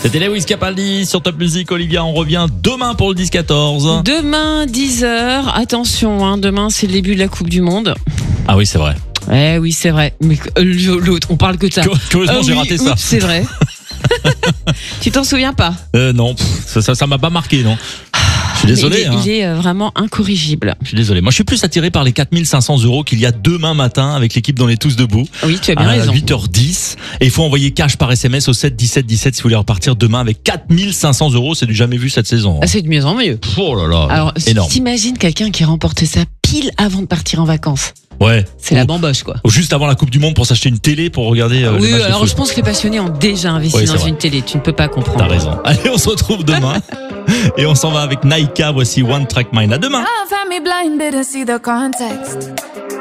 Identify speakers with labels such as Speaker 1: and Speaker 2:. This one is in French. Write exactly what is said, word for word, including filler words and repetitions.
Speaker 1: C'était Lewis Capaldi sur Top Music. Olivia, on revient demain pour le dix quatorze.
Speaker 2: Demain, dix heures. Attention, hein, demain, c'est le début de la Coupe du Monde.
Speaker 1: Ah oui, c'est vrai.
Speaker 2: Eh oui, c'est vrai. Mais euh, l'autre, on parle que de ça.
Speaker 1: Curieusement,
Speaker 2: Ah
Speaker 1: j'ai
Speaker 2: oui,
Speaker 1: raté ça.
Speaker 2: oups, c'est vrai. Tu t'en souviens pas?
Speaker 1: Euh, non, pff, ça, ça, ça m'a pas marqué, non. Je suis désolé.
Speaker 2: Il est,
Speaker 1: hein.
Speaker 2: il est euh, vraiment incorrigible.
Speaker 1: Je suis désolé. Moi, je suis plus attiré par les quatre mille cinq cents euros qu'il y a demain matin avec l'équipe d'On est tous debout.
Speaker 2: Oui, tu as bien
Speaker 1: à
Speaker 2: raison.
Speaker 1: huit heures dix. Et il faut envoyer cash par S M S au sept dix-sept dix-sept si vous voulez repartir demain avec quatre mille cinq cents euros. C'est du jamais vu cette saison.
Speaker 2: Ah, c'est de mieux en mieux.
Speaker 1: Oh là là.
Speaker 2: Alors,
Speaker 1: énorme.
Speaker 2: t'imagines quelqu'un qui remportait ça pile avant de partir en vacances.
Speaker 1: Ouais.
Speaker 2: C'est
Speaker 1: ou,
Speaker 2: la bamboche, quoi.
Speaker 1: Ou juste avant la Coupe du Monde pour s'acheter une télé pour regarder euh,
Speaker 2: Oui,
Speaker 1: les matchs
Speaker 2: alors
Speaker 1: de
Speaker 2: je
Speaker 1: foot.
Speaker 2: pense que les passionnés ont déjà investi
Speaker 1: Oui,
Speaker 2: dans
Speaker 1: c'est
Speaker 2: une télé. Tu ne peux pas comprendre.
Speaker 1: T'as raison. Allez, on se retrouve demain. Et on s'en va avec Naika. Voici One Track Mind. À demain.
Speaker 3: I've had me blinded to see the context.